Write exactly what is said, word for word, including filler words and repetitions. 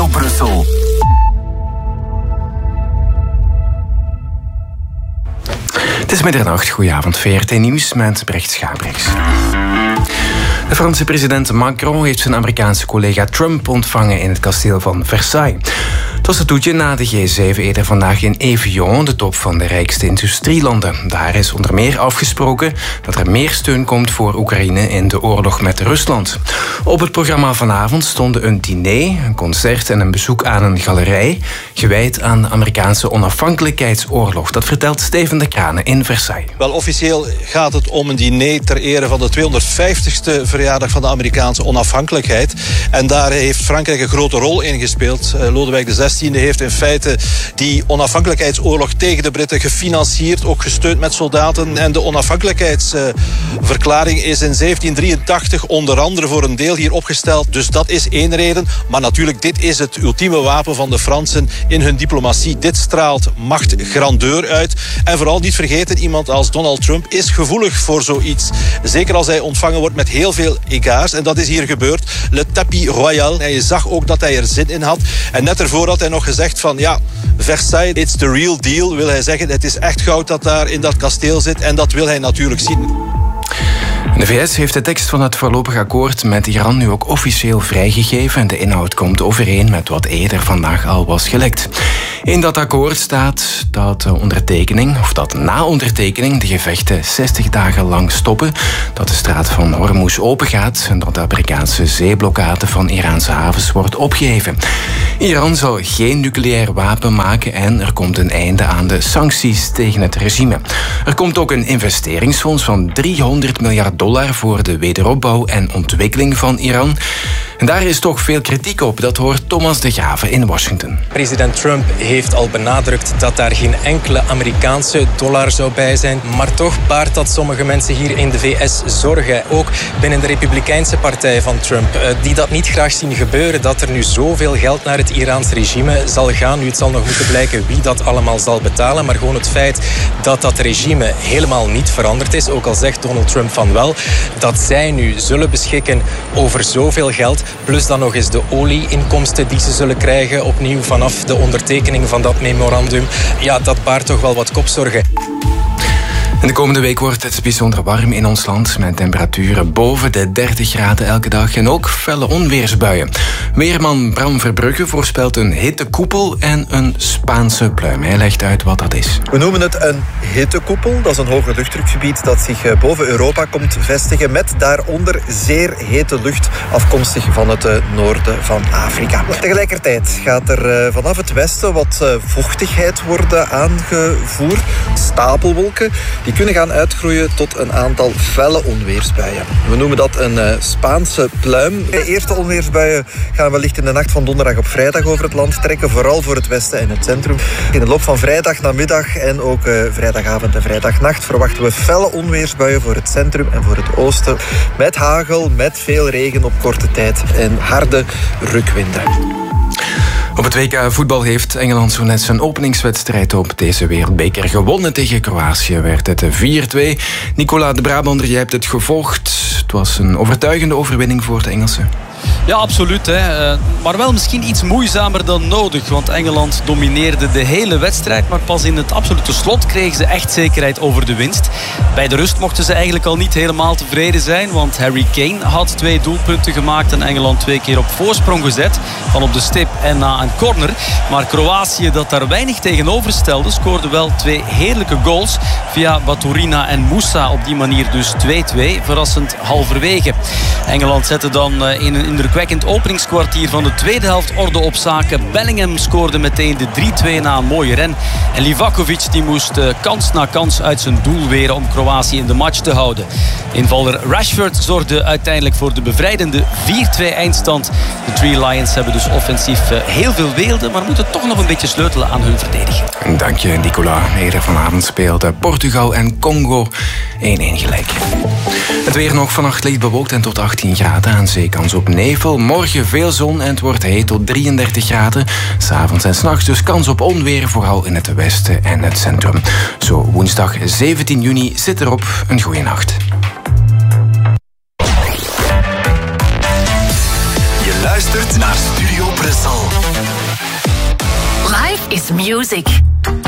Studio Brussel. Het is middernacht. Goedenavond, V R T Nieuws met Brecht Schaabrechts. De Franse president Macron heeft zijn Amerikaanse collega Trump ontvangen in het kasteel van Versailles. Het was het toetje na de G zeven eerder vandaag in Evian, de top van de rijkste industrielanden. Daar is onder meer afgesproken dat er meer steun komt voor Oekraïne in de oorlog met Rusland. Op het programma vanavond stonden een diner, een concert en een bezoek aan een galerij gewijd aan de Amerikaanse onafhankelijkheidsoorlog. Dat vertelt Steven de Kranen in Versailles. Wel, officieel gaat het om een diner ter ere van de tweehonderdvijftigste verjaardag van de Amerikaanse onafhankelijkheid. En daar heeft Frankrijk een grote rol in gespeeld. Uh, Lodewijk de zestiende heeft in feite die onafhankelijkheidsoorlog tegen de Britten gefinancierd, ook gesteund met soldaten. En de onafhankelijkheidsverklaring is in zeventien drieëntachtig onder andere voor een deel hier opgesteld. Dus dat is één reden. Maar natuurlijk, dit is het ultieme wapen van de Fransen in hun diplomatie. Dit straalt macht, grandeur uit. En vooral niet vergeten, iemand als Donald Trump is gevoelig voor zoiets. Zeker als hij ontvangen wordt met heel veel egaars. En dat is hier gebeurd. Le tapis royal. En je zag ook dat hij er zin in had. En net ervoor had hij nog gezegd van ja, Versailles, it's the real deal. Wil hij zeggen, het is echt goud dat daar in dat kasteel zit. En dat wil hij natuurlijk zien. De V S heeft de tekst van het voorlopig akkoord met Iran nu ook officieel vrijgegeven en de inhoud komt overeen met wat eerder vandaag al was gelekt. In dat akkoord staat dat de ondertekening, of dat na ondertekening de gevechten zestig dagen lang stoppen, dat de straat van Hormuz opengaat en dat de Amerikaanse zeeblokkade van Iraanse havens wordt opgeheven. Iran zal geen nucleair wapen maken en er komt een einde aan de sancties tegen het regime. Er komt ook een investeringsfonds van driehonderd miljard dollar voor de wederopbouw en ontwikkeling van Iran. En daar is toch veel kritiek op, dat hoort Thomas de Grave in Washington. President Trump heeft al benadrukt dat daar geen enkele Amerikaanse dollar zou bij zijn. Maar toch baart dat sommige mensen hier in de V S zorgen. Ook binnen de Republikeinse partij van Trump, die dat niet graag zien gebeuren, dat er nu zoveel geld naar het Iraans regime zal gaan. Nu, het zal nog moeten blijken wie dat allemaal zal betalen. Maar gewoon het feit dat dat regime helemaal niet veranderd is, ook al zegt Donald Trump van wel, dat zij nu zullen beschikken over zoveel geld, plus dan nog eens de olieinkomsten die ze zullen krijgen opnieuw vanaf de ondertekening van dat memorandum. Ja, dat baart toch wel wat kopzorgen. En de komende week wordt het bijzonder warm in ons land, met temperaturen boven de dertig graden elke dag en ook felle onweersbuien. Weerman Bram Verbrugge voorspelt een hittekoepel en een Spaanse pluim. Hij legt uit wat dat is. We noemen het een hittekoepel. Dat is een hoge luchtdrukgebied dat zich boven Europa komt vestigen, met daaronder zeer hete lucht afkomstig van het noorden van Afrika. Tegelijkertijd gaat er vanaf het westen wat vochtigheid worden aangevoerd. Stapelwolken die kunnen gaan uitgroeien tot een aantal felle onweersbuien. We noemen dat een uh, Spaanse pluim. De eerste onweersbuien gaan wellicht in de nacht van donderdag op vrijdag over het land trekken, vooral voor het westen en het centrum. In de loop van vrijdag namiddag en ook uh, vrijdagavond en vrijdagnacht verwachten we felle onweersbuien voor het centrum en voor het oosten, met hagel, met veel regen op korte tijd en harde rukwinden. Op het W K voetbal heeft Engeland zo net zijn openingswedstrijd op deze wereldbeker gewonnen. Tegen Kroatië werd het vier twee. Nicola de Brabander, jij hebt het gevolgd. Het was een overtuigende overwinning voor de Engelsen. Ja, absoluut. Hè. Maar wel misschien iets moeizamer dan nodig. Want Engeland domineerde de hele wedstrijd. Maar pas in het absolute slot kregen ze echt zekerheid over de winst. Bij de rust mochten ze eigenlijk al niet helemaal tevreden zijn. Want Harry Kane had twee doelpunten gemaakt. En Engeland twee keer op voorsprong gezet. Van op de stip en na een corner. Maar Kroatië, dat daar weinig tegenover stelde, scoorde wel twee heerlijke goals. Via Baturina en Moussa. Op die manier dus twee twee. Verrassend halverwege. Engeland zette dan in een indrukwekkend openingskwartier van de tweede helft orde op zaken. Bellingham scoorde meteen de drie twee na een mooie ren. En Livakovic die moest uh, kans na kans uit zijn doel weren om Kroatië in de match te houden. Invaller Rashford zorgde uiteindelijk voor de bevrijdende vier twee eindstand. De Three Lions hebben dus offensief uh, heel veel weelde, maar moeten toch nog een beetje sleutelen aan hun verdediging. Dank je, Nicola. Eerder vanavond speelden Portugal en Congo één één gelijk. Het weer nog vannacht licht bewolkt en tot achttien graden. Aan zee kans op nevel. Morgen veel zon en het wordt heet tot drieëndertig graden. 's Avonds en 's nachts dus kans op onweer, vooral in het westen en het centrum. Zo woensdag zeventien juni zit erop. Een goeie nacht. Je luistert naar Studio Brussel. Life is music.